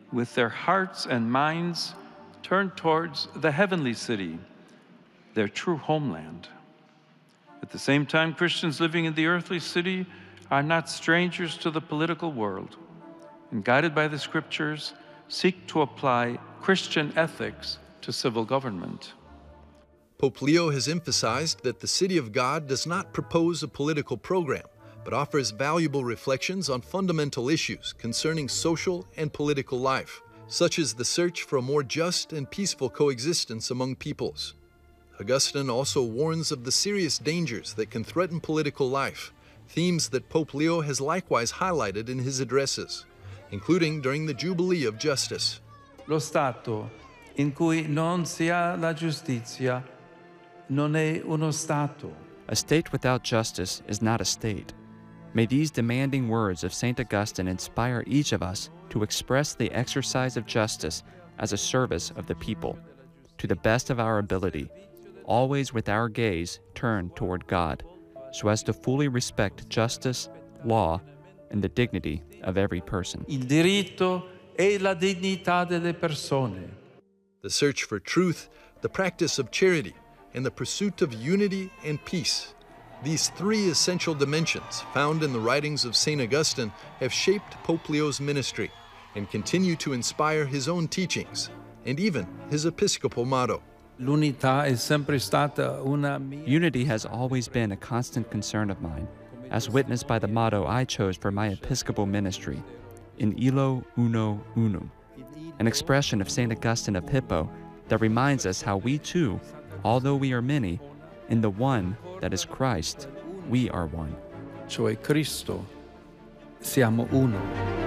with their hearts and minds turned towards the heavenly city, their true homeland. At the same time, Christians living in the earthly city are not strangers to the political world, and guided by the scriptures, seek to apply Christian ethics to civil government. Pope Leo has emphasized that the City of God does not propose a political program, but offers valuable reflections on fundamental issues concerning social and political life, such as the search for a more just and peaceful coexistence among peoples. Augustine also warns of the serious dangers that can threaten political life, themes that Pope Leo has likewise highlighted in his addresses, including during the Jubilee of Justice. Lo Stato in cui non si ha la giustizia non è uno Stato. A state without justice is not a state. May these demanding words of St. Augustine inspire each of us to express the exercise of justice as a service of the people, to the best of our ability, always with our gaze turned toward God, so as to fully respect justice, law, and the dignity of every person. Il diritto e la dignità delle persone. The search for truth, the practice of charity, and the pursuit of unity and peace. These three essential dimensions found in the writings of St. Augustine have shaped Pope Leo's ministry and continue to inspire his own teachings and even his episcopal motto. L'unità è sempre stata una mia. Unity has always been a constant concern of mine, as witnessed by the motto I chose for my episcopal ministry, In illo uno unum, an expression of St. Augustine of Hippo that reminds us how we too, although we are many, in the one that is Christ, we are one. Cioè Cristo, siamo uno.